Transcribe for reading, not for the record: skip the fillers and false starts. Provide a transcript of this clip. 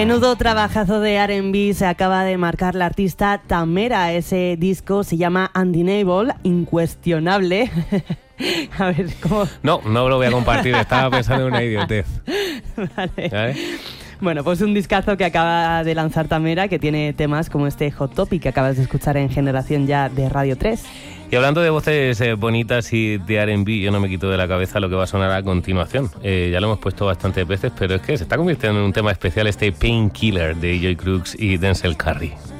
Menudo trabajazo de R&B se acaba de marcar la artista Tamera. Ese disco se llama Undeniable, incuestionable. A ver, ¿cómo? No lo voy a compartir, estaba pensando en una idiotez. Vale. ¿Vale? Bueno, pues un discazo que acaba de lanzar Tamera, que tiene temas como este Hot Topic que acabas de escuchar en Generación Ya de Radio 3. Y hablando de voces bonitas y de R&B, yo no me quito de la cabeza lo que va a sonar a continuación. Ya lo hemos puesto bastantes veces, pero es que se está convirtiendo en un tema especial este Painkiller de Joy Crooks y Denzel Curry.